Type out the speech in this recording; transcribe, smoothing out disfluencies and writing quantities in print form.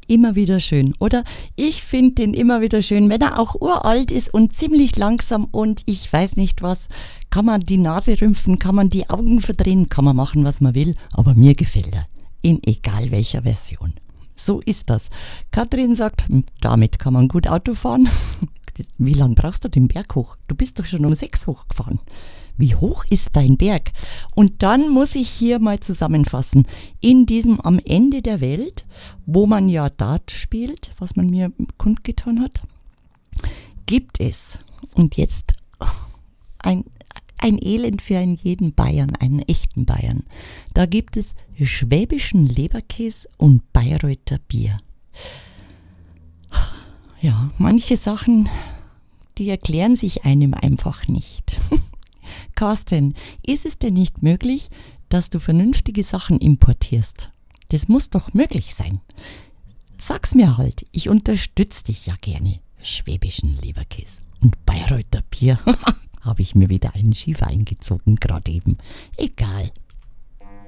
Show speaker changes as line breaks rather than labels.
immer wieder schön, oder? Ich finde den immer wieder schön, wenn er auch uralt ist und ziemlich langsam und ich weiß nicht was, kann man die Nase rümpfen, kann man die Augen verdrehen, kann man machen, was man will, aber mir gefällt er, in egal welcher Version. So ist das. Katrin sagt, damit kann man gut Auto fahren. Wie lange brauchst du den Berg hoch? Du bist doch schon um 6 hochgefahren. Wie hoch ist dein Berg? Und dann muss ich hier mal zusammenfassen. In diesem Am Ende der Welt, wo man ja Dart spielt, was man mir kundgetan hat, gibt es, und jetzt ein Elend für einen jeden Bayern, einen echten Bayern. Da gibt es schwäbischen Leberkäse und Bayreuther Bier. Ja, manche Sachen, die erklären sich einem einfach nicht. Carsten, ist es denn nicht möglich, dass du vernünftige Sachen importierst? Das muss doch möglich sein. Sag's mir halt, ich unterstütze dich ja gerne. Schwäbischen Leberkäse und Bayreuther Bier. Habe ich mir wieder einen Schiefer eingezogen, gerade eben. Egal.